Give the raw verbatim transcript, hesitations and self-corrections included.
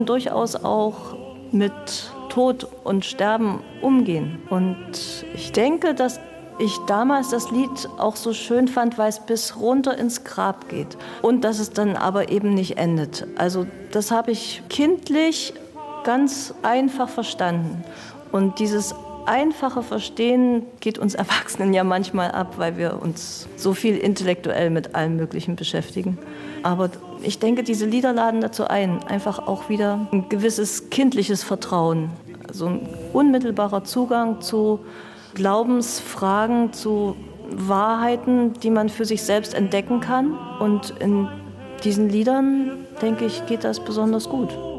durchaus auch mit Tod und Sterben umgehen. Und ich denke, dass ich damals das Lied auch so schön fand, weil es bis runter ins Grab geht und dass es dann aber eben nicht endet. Also das habe ich kindlich ganz einfach verstanden. Und dieses einfache Verstehen geht uns Erwachsenen ja manchmal ab, weil wir uns so viel intellektuell mit allem Möglichen beschäftigen. Aber ich denke, diese Lieder laden dazu ein, einfach auch wieder ein gewisses kindliches Vertrauen, also ein unmittelbarer Zugang zu Glaubensfragen, zu Wahrheiten, die man für sich selbst entdecken kann. Und in diesen Liedern, denke ich, geht das besonders gut.